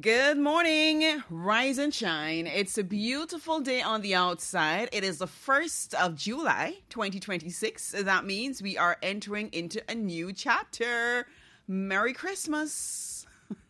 Good morning, rise and shine. It's a beautiful day on the outside. It is the 1st of July, 2026. That means we are entering into a new chapter. Merry Christmas.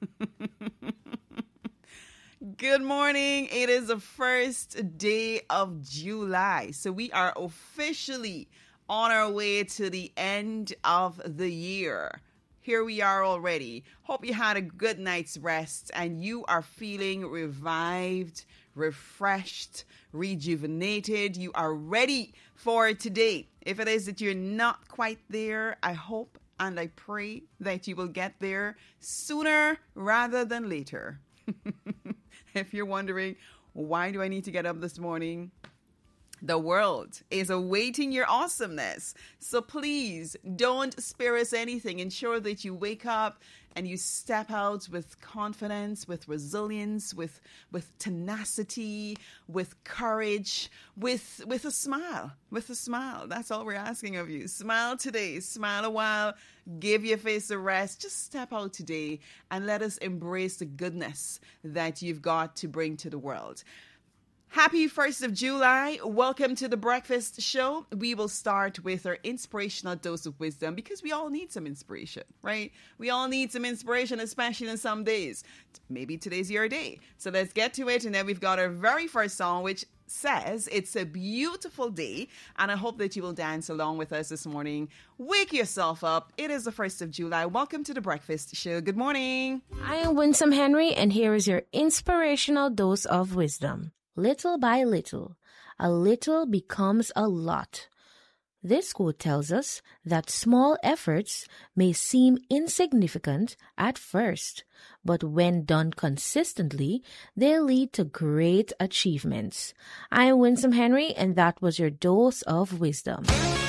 Good morning. It is the first day of July. So we are officially on our way to the end of the year. Here we are already. Hope you had a good night's rest and you are feeling revived, refreshed, rejuvenated. You are ready for today. If it is that you're not quite there, I hope and I pray that you will get there sooner rather than later. If you're wondering, why do I need to get up this morning? The world is awaiting your awesomeness. So please don't spare us anything. Ensure that you wake up and you step out with confidence, with resilience, with tenacity, with courage, with a smile. With a smile. That's all we're asking of you. Smile today. Smile a while. Give your face a rest. Just step out today and let us embrace the goodness that you've got to bring to the world. Happy 1st of July. Welcome to the Breakfast Show. We will start with our inspirational dose of wisdom because we all need some inspiration, right? We all need some inspiration, especially in some days. Maybe today's your day. So let's get to it. And then we've got our very first song, which says it's a beautiful day. And I hope that you will dance along with us this morning. Wake yourself up. It is the 1st of July. Welcome to the Breakfast Show. Good morning. I am Winsome Henry, and here is your inspirational dose of wisdom. Little by little, a little becomes a lot. This quote tells us that small efforts may seem insignificant at first, but when done consistently, they lead to great achievements. I'm Winsome Henry, and that was your dose of wisdom.